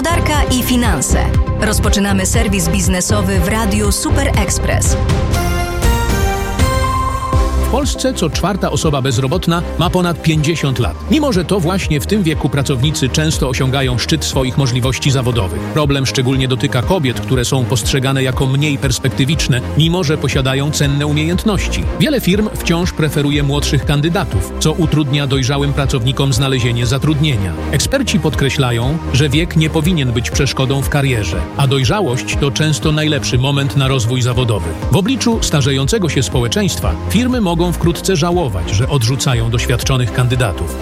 Gospodarka i finanse. Rozpoczynamy serwis biznesowy w Radiu Super Express. W Polsce co czwarta osoba bezrobotna ma ponad 50 lat. Mimo że to właśnie w tym wieku pracownicy często osiągają szczyt swoich możliwości zawodowych. Problem szczególnie dotyka kobiet, które są postrzegane jako mniej perspektywiczne, mimo że posiadają cenne umiejętności. Wiele firm wciąż preferuje młodszych kandydatów, co utrudnia dojrzałym pracownikom znalezienie zatrudnienia. Eksperci podkreślają, że wiek nie powinien być przeszkodą w karierze, a dojrzałość to często najlepszy moment na rozwój zawodowy. W obliczu starzejącego się społeczeństwa firmy mogą wkrótce żałować, że odrzucają doświadczonych kandydatów.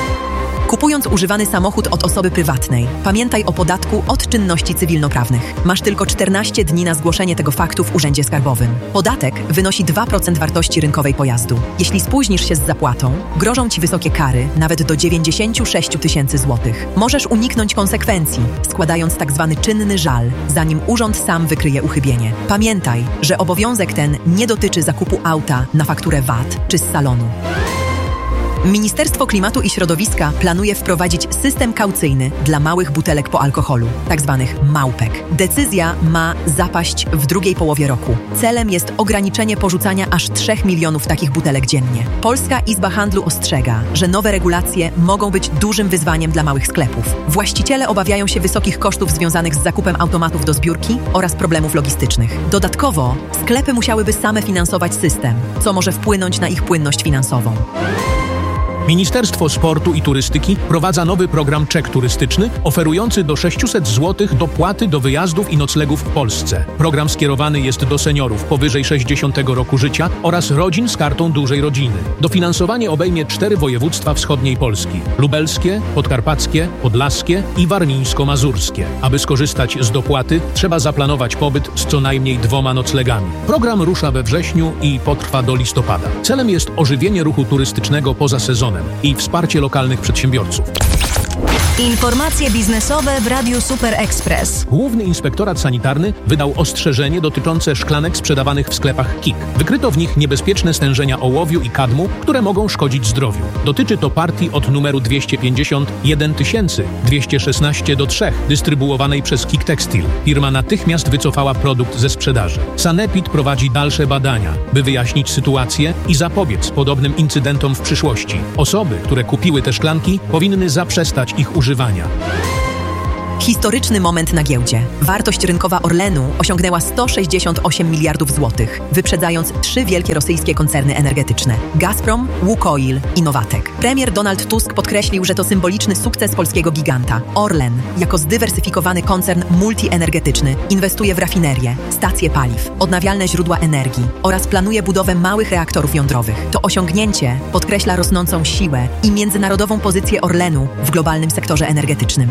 Kupując używany samochód od osoby prywatnej, pamiętaj o podatku od czynności cywilnoprawnych. Masz tylko 14 dni na zgłoszenie tego faktu w Urzędzie Skarbowym. Podatek wynosi 2% wartości rynkowej pojazdu. Jeśli spóźnisz się z zapłatą, grożą Ci wysokie kary, nawet do 96 000 złotych. Możesz uniknąć konsekwencji, składając tzw. czynny żal, zanim urząd sam wykryje uchybienie. Pamiętaj, że obowiązek ten nie dotyczy zakupu auta na fakturę VAT czy z salonu. Ministerstwo Klimatu i Środowiska planuje wprowadzić system kaucyjny dla małych butelek po alkoholu, tzw. małpek. Decyzja ma zapaść w drugiej połowie roku. Celem jest ograniczenie porzucania aż 3 milionów takich butelek dziennie. Polska Izba Handlu ostrzega, że nowe regulacje mogą być dużym wyzwaniem dla małych sklepów. Właściciele obawiają się wysokich kosztów związanych z zakupem automatów do zbiórki oraz problemów logistycznych. Dodatkowo sklepy musiałyby same finansować system, co może wpłynąć na ich płynność finansową. Ministerstwo Sportu i Turystyki wprowadza nowy program czek turystyczny oferujący do 600 zł dopłaty do wyjazdów i noclegów w Polsce. Program skierowany jest do seniorów powyżej 60 roku życia oraz rodzin z kartą dużej rodziny. Dofinansowanie obejmie 4 województwa wschodniej Polski: lubelskie, podkarpackie, podlaskie i warmińsko-mazurskie. Aby skorzystać z dopłaty, trzeba zaplanować pobyt z co najmniej 2 noclegami. Program rusza we wrześniu i potrwa do listopada. Celem jest ożywienie ruchu turystycznego poza sezonem i wsparcie lokalnych przedsiębiorców. Informacje biznesowe w Radiu Super Express. Główny Inspektorat Sanitarny wydał ostrzeżenie dotyczące szklanek sprzedawanych w sklepach KiK. Wykryto w nich niebezpieczne stężenia ołowiu i kadmu, które mogą szkodzić zdrowiu. Dotyczy to partii od numeru 250 1216-3, dystrybuowanej przez KiK Textil. Firma natychmiast wycofała produkt ze sprzedaży. Sanepid prowadzi dalsze badania, by wyjaśnić sytuację i zapobiec podobnym incydentom w przyszłości. Osoby, które kupiły te szklanki, powinny zaprzestać ich używania. Historyczny moment na giełdzie. Wartość rynkowa Orlenu osiągnęła 168 miliardów złotych, wyprzedzając 3 wielkie rosyjskie koncerny energetyczne: Gazprom, Łukoil i Nowatek. Premier Donald Tusk podkreślił, że to symboliczny sukces polskiego giganta. Orlen, jako zdywersyfikowany koncern multienergetyczny, inwestuje w rafinerie, stacje paliw, odnawialne źródła energii oraz planuje budowę małych reaktorów jądrowych. To osiągnięcie podkreśla rosnącą siłę i międzynarodową pozycję Orlenu w globalnym sektorze energetycznym.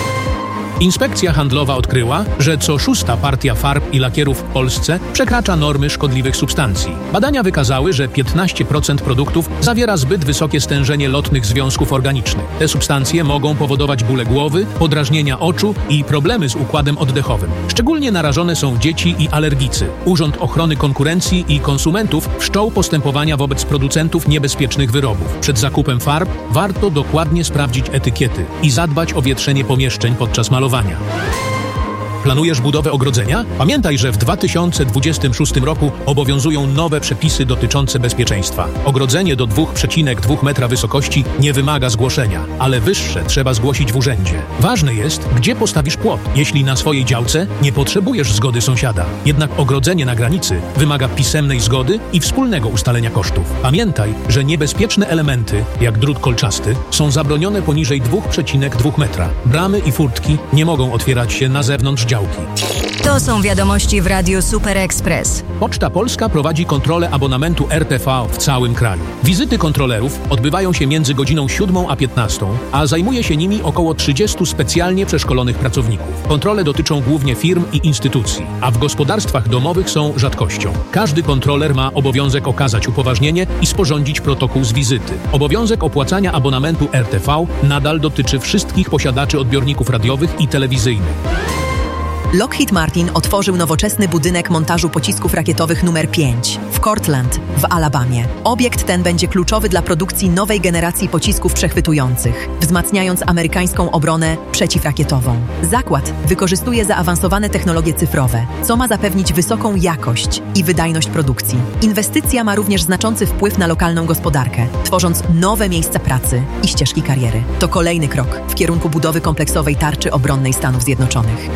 Inspekcja handlowa odkryła, że co 6. partia farb i lakierów w Polsce przekracza normy szkodliwych substancji. Badania wykazały, że 15% produktów zawiera zbyt wysokie stężenie lotnych związków organicznych. Te substancje mogą powodować bóle głowy, podrażnienia oczu i problemy z układem oddechowym. Szczególnie narażone są dzieci i alergicy. Urząd Ochrony Konkurencji i Konsumentów wszczął postępowania wobec producentów niebezpiecznych wyrobów. Przed zakupem farb warto dokładnie sprawdzić etykiety i zadbać o wietrzenie pomieszczeń podczas malowania. Planujesz budowę ogrodzenia? Pamiętaj, że w 2026 roku obowiązują nowe przepisy dotyczące bezpieczeństwa. Ogrodzenie do 2,2 metra wysokości nie wymaga zgłoszenia, ale wyższe trzeba zgłosić w urzędzie. Ważne jest, gdzie postawisz płot, jeśli na swojej działce nie potrzebujesz zgody sąsiada. Jednak ogrodzenie na granicy wymaga pisemnej zgody i wspólnego ustalenia kosztów. Pamiętaj, że niebezpieczne elementy, jak drut kolczasty, są zabronione poniżej 2,2 metra. Bramy i furtki nie mogą otwierać się na zewnątrz działki. To są wiadomości w Radiu Super Express. Poczta Polska prowadzi kontrolę abonamentu RTV w całym kraju. Wizyty kontrolerów odbywają się między godziną 7 a 15, a zajmuje się nimi około 30 specjalnie przeszkolonych pracowników. Kontrole dotyczą głównie firm i instytucji, a w gospodarstwach domowych są rzadkością. Każdy kontroler ma obowiązek okazać upoważnienie i sporządzić protokół z wizyty. Obowiązek opłacania abonamentu RTV nadal dotyczy wszystkich posiadaczy odbiorników radiowych i telewizyjnych. Lockheed Martin otworzył nowoczesny budynek montażu pocisków rakietowych numer 5 w Cortland w Alabamie. Obiekt ten będzie kluczowy dla produkcji nowej generacji pocisków przechwytujących, wzmacniając amerykańską obronę przeciwrakietową. Zakład wykorzystuje zaawansowane technologie cyfrowe, co ma zapewnić wysoką jakość i wydajność produkcji. Inwestycja ma również znaczący wpływ na lokalną gospodarkę, tworząc nowe miejsca pracy i ścieżki kariery. To kolejny krok w kierunku budowy kompleksowej tarczy obronnej Stanów Zjednoczonych.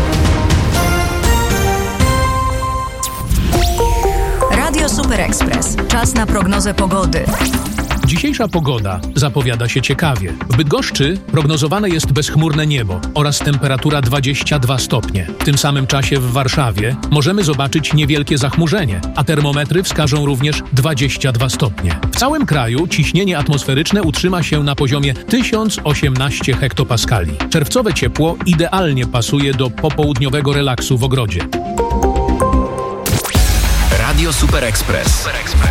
Radio Super Express. Czas na prognozę pogody. Dzisiejsza pogoda zapowiada się ciekawie. W Bydgoszczy prognozowane jest bezchmurne niebo oraz temperatura 22 stopnie. W tym samym czasie w Warszawie możemy zobaczyć niewielkie zachmurzenie, a termometry wskażą również 22 stopnie. W całym kraju ciśnienie atmosferyczne utrzyma się na poziomie 1018 hektopaskali. Czerwcowe ciepło idealnie pasuje do popołudniowego relaksu w ogrodzie. Radio Super Express.